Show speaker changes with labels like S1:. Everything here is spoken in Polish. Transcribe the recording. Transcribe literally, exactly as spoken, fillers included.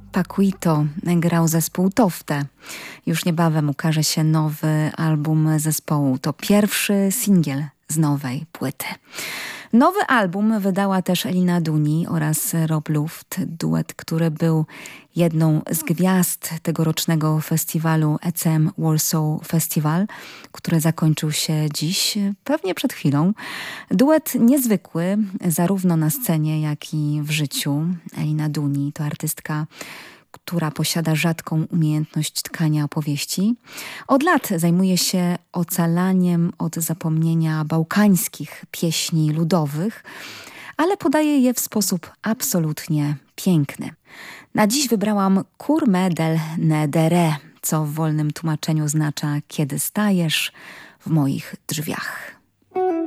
S1: Paquito grał zespół Toftę. Już niebawem ukaże się nowy album zespołu. To pierwszy singiel z nowej płyty. Nowy album wydała też Elina Duni oraz Rob Luft, duet, który był jedną z gwiazd tegorocznego festiwalu E C M Warsaw Festival, który zakończył się dziś, pewnie przed chwilą. Duet niezwykły, zarówno na scenie, jak i w życiu. Elina Duni to artystka, która posiada rzadką umiejętność tkania opowieści. Od lat zajmuje się ocalaniem od zapomnienia bałkańskich pieśni ludowych, ale podaje je w sposób absolutnie piękny. Na dziś wybrałam Kur me del nedere, co w wolnym tłumaczeniu oznacza kiedy stajesz w moich drzwiach.